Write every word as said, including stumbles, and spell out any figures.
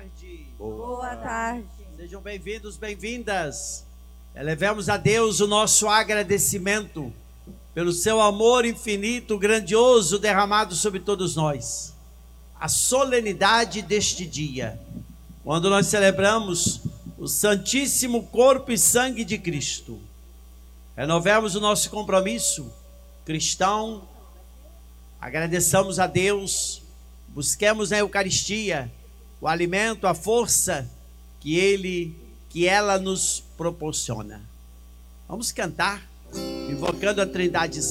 tarde. Boa tarde. Sejam bem-vindos, bem-vindas. Elevemos a Deus o nosso agradecimento pelo seu amor infinito, grandioso, derramado sobre todos nós. A solenidade deste dia, quando nós celebramos o Santíssimo Corpo e Sangue de Cristo. Renovemos o nosso compromisso cristão, agradeçamos a Deus, busquemos na Eucaristia o alimento, a força que Ele, que ela nos proporciona. Vamos cantar, invocando a Trindade